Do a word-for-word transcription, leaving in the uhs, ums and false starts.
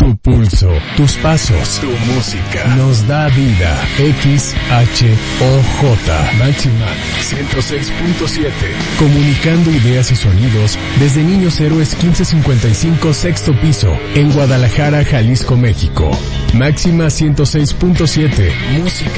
Tu pulso, tus pasos, tu música nos da vida. X H O J Máxima ciento seis punto siete. Comunicando ideas y sonidos desde Niños Héroes quince cincuenta y cinco, sexto piso, en Guadalajara, Jalisco, México. Máxima ciento seis punto siete. Música